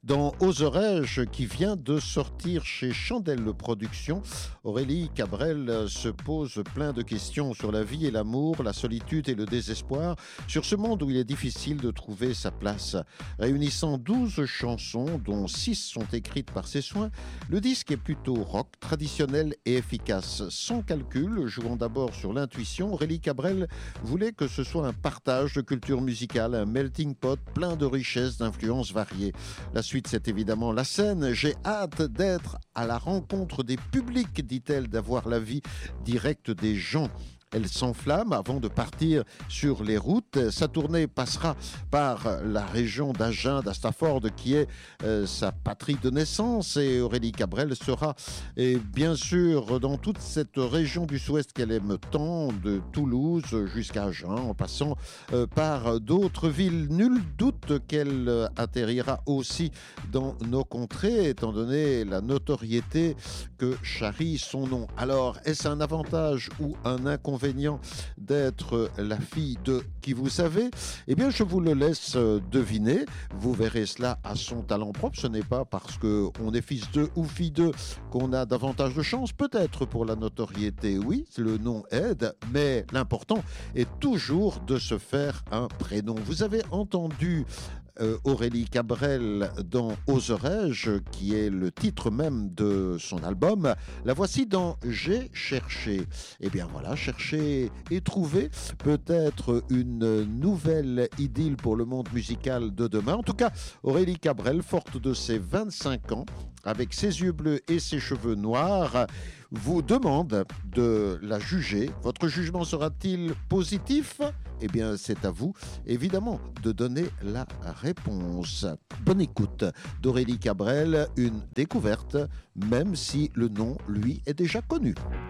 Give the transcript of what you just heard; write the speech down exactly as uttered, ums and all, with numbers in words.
Dans Oserais-je, qui vient de sortir chez Chandelle Productions, Aurélie Cabrel se pose plein de questions sur la vie et l'amour, la solitude et le désespoir, sur ce monde où il est difficile de trouver sa place. Réunissant douze chansons, dont six sont écrites par ses soins, le disque est plutôt rock, traditionnel et efficace. Sans calcul, jouant d'abord sur l'intuition, Aurélie Cabrel voulait que ce soit un partage de culture musicale, un melting pot plein de richesses, d'influences variées. La suite, c'est évidemment la scène. J'ai hâte d'être à la rencontre des publics, dit-elle, d'avoir la vie directe des gens. Elle s'enflamme avant de partir sur les routes. Sa tournée passera par la région d'Agen, d'Astaford, qui est euh, sa patrie de naissance. Et Aurélie Cabrel sera, et bien sûr, dans toute cette région du Sud-Ouest qu'elle aime tant, de Toulouse jusqu'à Agen, en passant euh, par d'autres villes. Nul doute qu'elle euh, atterrira aussi dans nos contrées, étant donné la notoriété que charrie son nom. Alors, est-ce un avantage ou un inconvénient d'être la fille de qui vous savez? Eh bien, je vous le laisse deviner. Vous verrez cela à son talent propre. Ce n'est pas parce qu'on est fils d'eux ou fille d'eux qu'on a davantage de chance. Peut-être pour la notoriété, oui, le nom aide, mais l'important est toujours de se faire un prénom. Vous avez entendu Euh, Aurélie Cabrel dans Oserais-je, qui est le titre même de son album. La voici dans J'ai cherché. Eh bien voilà, chercher et trouver peut-être une nouvelle idylle pour le monde musical de demain. En tout cas, Aurélie Cabrel, forte de ses vingt-cinq ans, avec ses yeux bleus et ses cheveux noirs, vous demande de la juger. Votre jugement sera-t-il positif? Eh bien, c'est à vous, évidemment, de donner la réponse. Bonne écoute d'Aurélie Cabrel, une découverte, même si le nom, lui, est déjà connu.